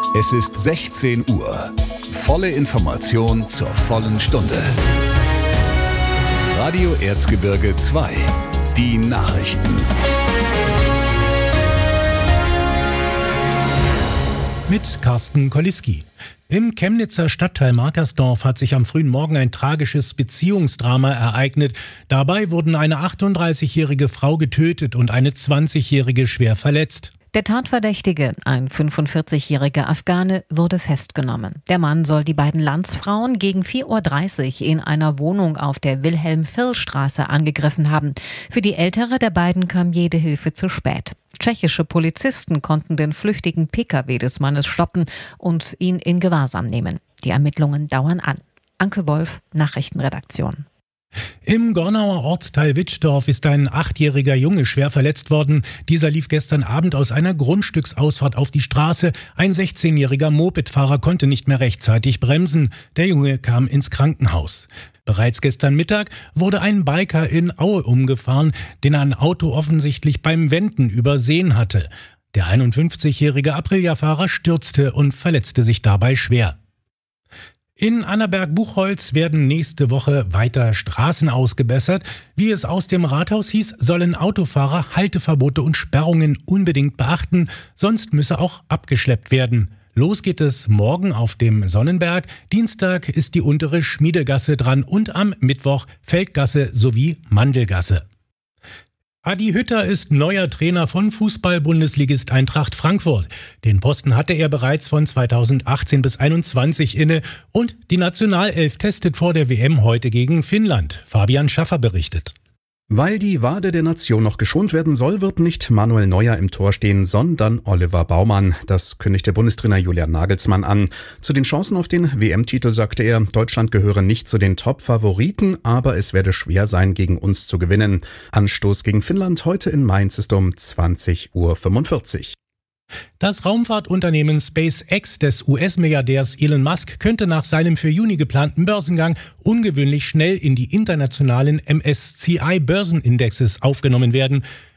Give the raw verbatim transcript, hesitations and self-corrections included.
Es ist sechzehn Uhr. Volle Information zur vollen Stunde. Radio Erzgebirge zwei. Die Nachrichten. Mit Carsten Koliski. Im Chemnitzer Stadtteil Markersdorf hat sich am frühen Morgen ein tragisches Beziehungsdrama ereignet. Dabei wurden eine achtunddreißigjährige Frau getötet und eine zwanzigjährige schwer verletzt. Der Tatverdächtige, ein fünfundvierzigjähriger Afghane, wurde festgenommen. Der Mann soll die beiden Landsfrauen gegen vier Uhr dreißig in einer Wohnung auf der Wilhelm-Virl-Straße angegriffen haben. Für die ältere der beiden kam jede Hilfe zu spät. Tschechische Polizisten konnten den flüchtigen Pkw des Mannes stoppen und ihn in Gewahrsam nehmen. Die Ermittlungen dauern an. Anke Wolf, Nachrichtenredaktion. Im Gornauer Ortsteil Witschdorf ist ein achtjähriger Junge schwer verletzt worden. Dieser lief gestern Abend aus einer Grundstücksausfahrt auf die Straße. Ein sechzehnjähriger Mopedfahrer konnte nicht mehr rechtzeitig bremsen. Der Junge kam ins Krankenhaus. Bereits gestern Mittag wurde ein Biker in Aue umgefahren, den ein Auto offensichtlich beim Wenden übersehen hatte. Der einundfünfzigjährige Aprilia-Fahrer stürzte und verletzte sich dabei schwer. In Annaberg-Buchholz werden nächste Woche weiter Straßen ausgebessert. Wie es aus dem Rathaus hieß, sollen Autofahrer Halteverbote und Sperrungen unbedingt beachten, sonst müsse auch abgeschleppt werden. Los geht es morgen auf dem Sonnenberg, Dienstag ist die untere Schmiedegasse dran und am Mittwoch Feldgasse sowie Mandelgasse. Adi Hütter ist neuer Trainer von Fußball-Bundesligist Eintracht Frankfurt. Den Posten hatte er bereits von zweitausendachtzehn bis einundzwanzig inne und die Nationalelf testet vor der W M heute gegen Finnland. Fabian Schaffer berichtet. Weil die Wade der Nation noch geschont werden soll, wird nicht Manuel Neuer im Tor stehen, sondern Oliver Baumann. Das kündigte Bundestrainer Julian Nagelsmann an. Zu den Chancen auf den W M-Titel sagte er, Deutschland gehöre nicht zu den Top-Favoriten, aber es werde schwer sein, gegen uns zu gewinnen. Anstoß gegen Finnland heute in Mainz ist um zwanzig Uhr fünfundvierzig. Das Raumfahrtunternehmen SpaceX des U S-Milliardärs Elon Musk könnte nach seinem für Juni geplanten Börsengang ungewöhnlich schnell in die internationalen M S C I-Börsenindexes aufgenommen werden.